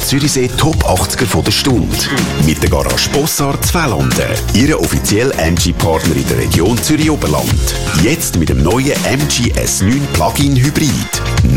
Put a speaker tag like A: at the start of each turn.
A: Zürichsee Top 80er von der Stunde. Mit der Garage Bossard Zwelanden. Ihre offizielle MG-Partner in der Region Zürich-Oberland. Jetzt mit dem neuen MG S9 Plug-in Hybrid.